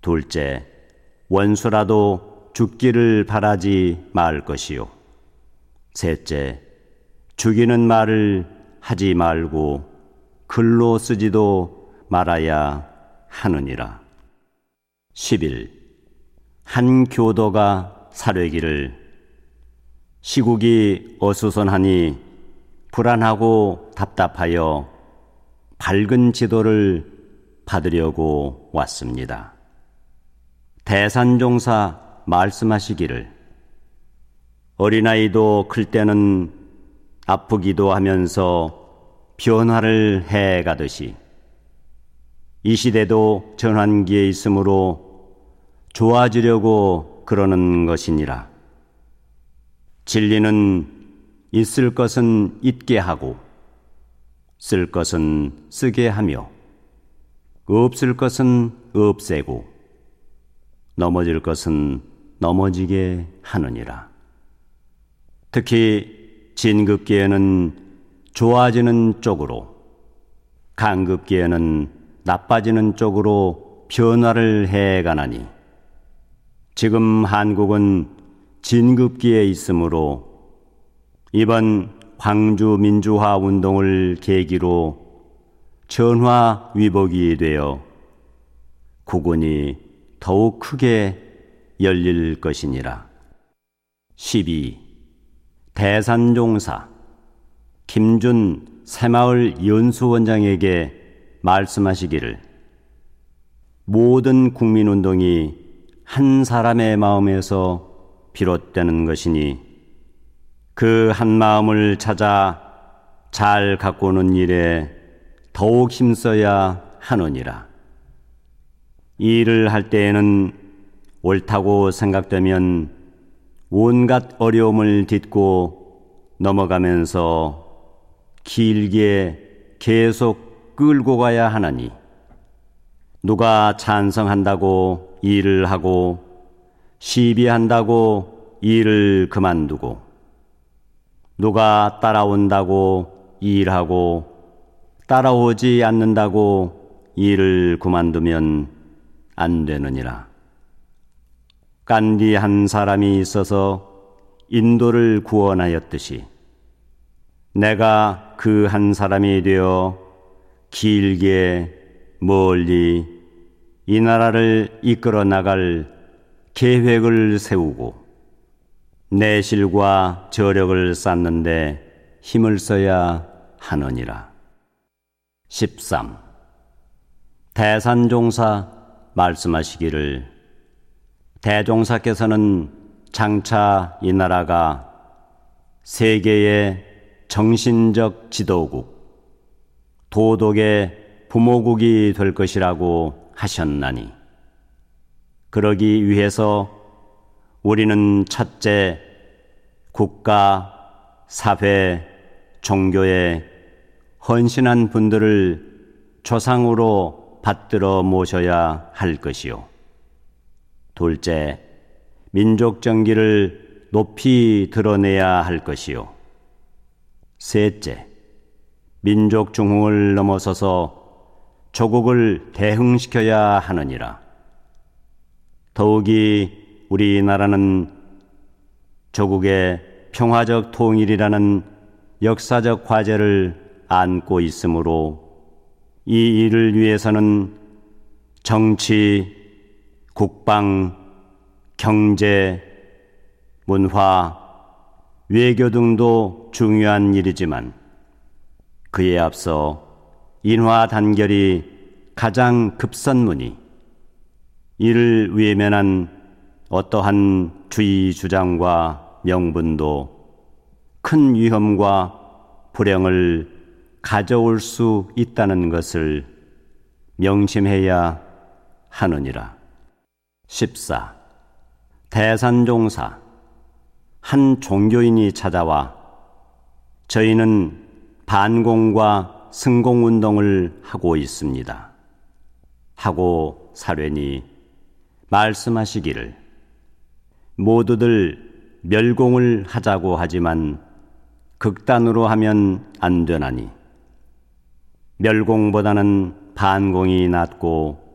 둘째, 원수라도 죽기를 바라지 말 것이요. 셋째, 죽이는 말을 하지 말고 글로 쓰지도 말아야 하느니라. 11. 한 교도가 사뢰기를 시국이 어수선하니 불안하고 답답하여 밝은 지도를 받으려고 왔습니다. 대산종사 말씀하시기를 어린아이도 클 때는 아프기도 하면서 변화를 해가듯이 이 시대도 전환기에 있으므로 좋아지려고 그러는 것이니라. 진리는 있을 것은 있게 하고 쓸 것은 쓰게 하며 없을 것은 없애고 넘어질 것은 넘어지게 하느니라. 특히 진급기에는 좋아지는 쪽으로, 간급기에는 나빠지는 쪽으로 변화를 해가나니 지금 한국은 진급기에 있으므로 이번 광주 민주화 운동을 계기로 전화 위복이 되어 국군이 더욱 크게 열릴 것이니라. 12. 대산종사 김준 새마을 연수원장에게 말씀하시기를 모든 국민운동이 한 사람의 마음에서 비롯되는 것이니 그 한 마음을 찾아 잘 가꾸는 일에 더욱 힘써야 하느니라. 이 일을 할 때에는 옳다고 생각되면 온갖 어려움을 딛고 넘어가면서 길게 계속 끌고 가야 하나니 누가 찬성한다고 일을 하고 시비한다고 일을 그만두고 누가 따라온다고 일하고 따라오지 않는다고 일을 그만두면 안 되느니라. 간디 한 사람이 있어서 인도를 구원하였듯이 내가 그 한 사람이 되어 길게 멀리 이 나라를 이끌어 나갈 계획을 세우고 내실과 저력을 쌓는데 힘을 써야 하느니라. 13. 대산종사 말씀하시기를 대종사께서는 장차 이 나라가 세계의 정신적 지도국, 도덕의 부모국이 될 것이라고 하셨나니 그러기 위해서 우리는 첫째, 국가, 사회, 종교에 헌신한 분들을 조상으로 받들어 모셔야 할 것이요. 둘째, 민족 정기를 높이 드러내야 할 것이요. 셋째, 민족 중흥을 넘어서서 조국을 대흥시켜야 하느니라. 더욱이 우리나라는 조국의 평화적 통일이라는 역사적 과제를 안고 있으므로 이 일을 위해서는 정치, 국방, 경제, 문화, 외교 등도 중요한 일이지만 그에 앞서 인화 단결이 가장 급선무니 이를 외면한 어떠한 주의 주장과 명분도 큰 위험과 불행을 가져올 수 있다는 것을 명심해야 하느니라. 14. 대산종사 한 종교인이 찾아와 저희는 반공과 승공운동을 하고 있습니다 하고 사뢰니 말씀하시기를 모두들 멸공을 하자고 하지만 극단으로 하면 안 되나니 멸공보다는 반공이 낫고